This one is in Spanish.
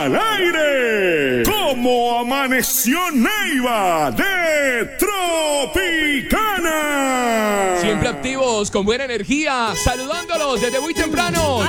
al aire. ¿Cómo amaneció Neiva de Tropicana? Siempre activos, con buena energía, saludándolos desde muy temprano.